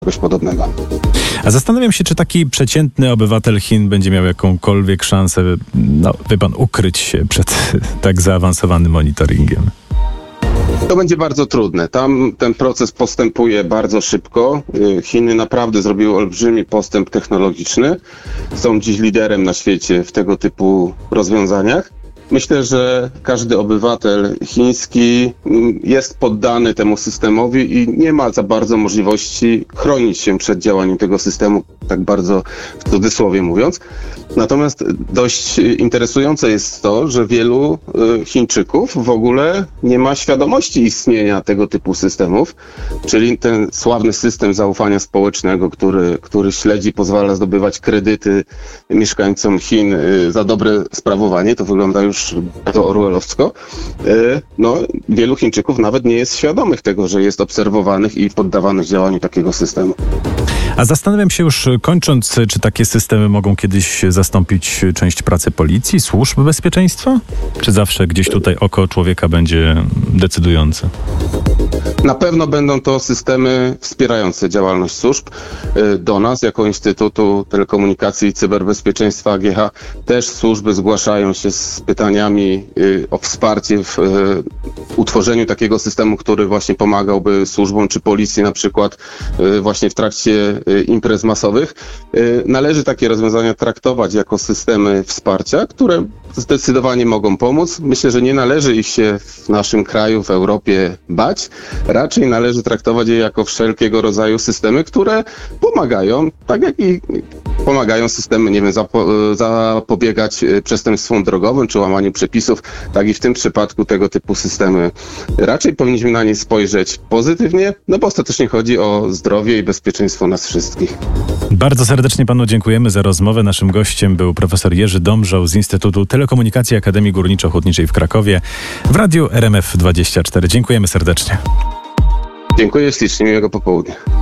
czegoś podobnego. A zastanawiam się, czy taki przeciętny obywatel Chin będzie miał jakąkolwiek szansę, ukryć się przed tak zaawansowanym monitoringiem. To będzie bardzo trudne. Tam ten proces postępuje bardzo szybko. Chiny naprawdę zrobiły olbrzymi postęp technologiczny. Są dziś liderem na świecie w tego typu rozwiązaniach. Myślę, że każdy obywatel chiński jest poddany temu systemowi i nie ma za bardzo możliwości chronić się przed działaniem tego systemu, tak bardzo w cudzysłowie mówiąc. Natomiast dość interesujące jest to, że wielu Chińczyków w ogóle nie ma świadomości istnienia tego typu systemów, czyli ten sławny system zaufania społecznego, który śledzi, pozwala zdobywać kredyty mieszkańcom Chin za dobre sprawowanie. To wygląda już bardzo orwellowsko. Wielu Chińczyków nawet nie jest świadomych tego, że jest obserwowanych i poddawanych działaniu takiego systemu. A zastanawiam się już kończąc, czy takie systemy mogą kiedyś zastąpić część pracy policji, służb bezpieczeństwa? Czy zawsze gdzieś tutaj oko człowieka będzie decydujące? Na pewno będą to systemy wspierające działalność służb. Do nas, jako Instytutu Telekomunikacji i Cyberbezpieczeństwa AGH, też służby zgłaszają się z pytaniami o wsparcie w utworzeniu takiego systemu, który właśnie pomagałby służbom czy policji na przykład właśnie w trakcie imprez masowych. Należy takie rozwiązania traktować jako systemy wsparcia, które zdecydowanie mogą pomóc. Myślę, że nie należy ich się w naszym kraju, w Europie bać. Raczej należy traktować je jako wszelkiego rodzaju systemy, które pomagają, tak jak i pomagają systemy, zapobiegać przestępstwom drogowym czy łamaniu przepisów, tak i w tym przypadku tego typu systemy. Raczej powinniśmy na nie spojrzeć pozytywnie, bo ostatecznie chodzi o zdrowie i bezpieczeństwo nas wszystkich. Bardzo serdecznie panu dziękujemy za rozmowę. Naszym gościem był profesor Jerzy Domżał z Instytutu Telekomunikacji Akademii Górniczo-Hutniczej w Krakowie w Radiu RMF24. Dziękujemy serdecznie. Dziękuję ślicznie, miłego popołudnia.